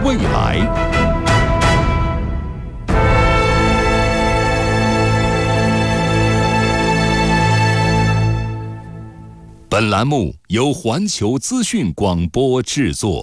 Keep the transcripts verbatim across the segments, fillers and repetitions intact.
未来。本栏目由环球资讯广播制作。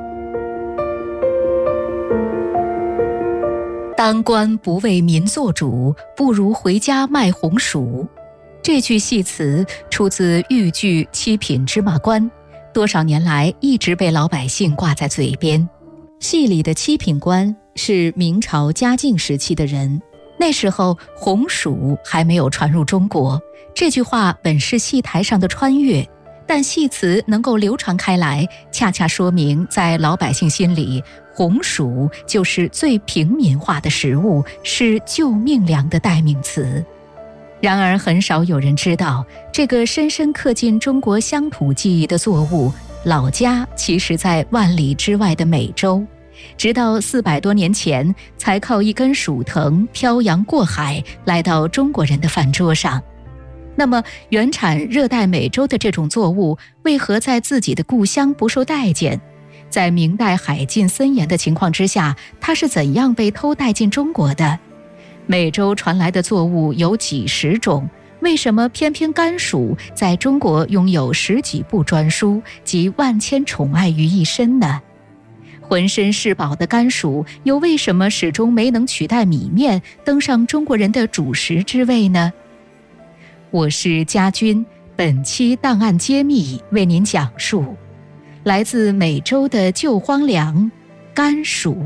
当官不为民做主，不如回家卖红薯。这句戏词出自豫剧《七品芝麻官》，多少年来一直被老百姓挂在嘴边。戏里的七品官是明朝嘉靖时期的人，那时候红薯还没有传入中国，这句话本是戏台上的穿越，但戏词能够流传开来，恰恰说明在老百姓心里，红薯就是最平民化的食物，是救命粮的代名词。然而很少有人知道，这个深深刻进中国乡土记忆的作物，老家其实在万里之外的美洲，直到四百多年前才靠一根薯藤漂洋过海来到中国人的饭桌上。那么原产热带美洲的这种作物，为何在自己的故乡不受待见？在明代海禁森严的情况之下，它是怎样被偷带进中国的？美洲传来的作物有几十种，为什么偏偏甘薯在中国拥有十几部专书及万千宠爱于一身呢？浑身是宝的甘薯又为什么始终没能取代米面登上中国人的主食之位呢？我是家军，本期档案揭秘为您讲述来自美洲的旧荒粮甘薯。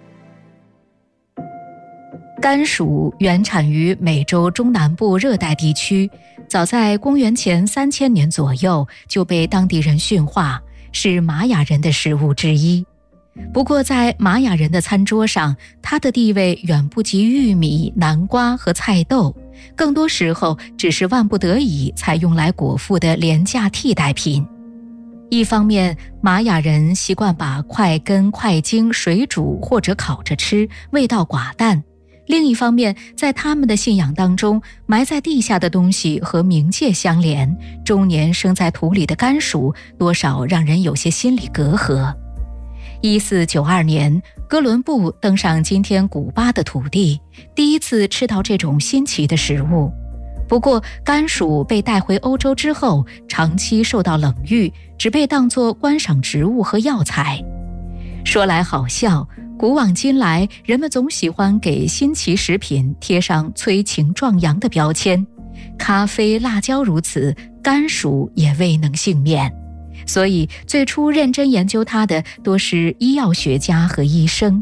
甘薯原产于美洲中南部热带地区，早在公元前三千年左右就被当地人驯化，是玛雅人的食物之一。不过在玛雅人的餐桌上，它的地位远不及玉米、南瓜和菜豆，更多时候只是万不得已才用来果腹的廉价替代品。一方面，玛雅人习惯把块根、块茎水煮或者烤着吃，味道寡淡；另一方面，在他们的信仰当中，埋在地下的东西和冥界相连，终年生在土里的甘薯多少让人有些心理隔阂。一四九二年，哥伦布登上今天古巴的土地，第一次吃到这种新奇的食物。不过甘薯被带回欧洲之后，长期受到冷遇，只被当作观赏植物和药材。说来好笑，古往今来，人们总喜欢给新奇食品贴上催情壮阳的标签，咖啡、辣椒如此，甘薯也未能幸免。所以最初认真研究它的多是医药学家和医生。